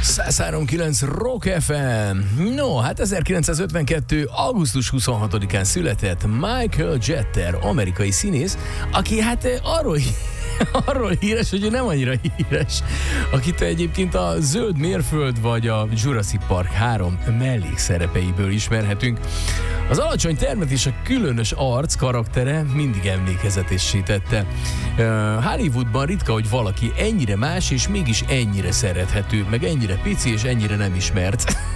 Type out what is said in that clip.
103.9 Rock FM. No, hát 1952. augusztus 26-án született Michael Jeter, amerikai színész, aki hát arról híres, hogy ő nem annyira híres, akit egyébként a Zöld mérföld vagy a Jurassic Park 3 mellékszerepeiből ismerhetünk. Az alacsony termet és a különös arc karaktere mindig emlékezetessé tette. Hollywoodban ritka, hogy valaki ennyire más és mégis ennyire szerethető, meg ennyire pici és ennyire nem ismert.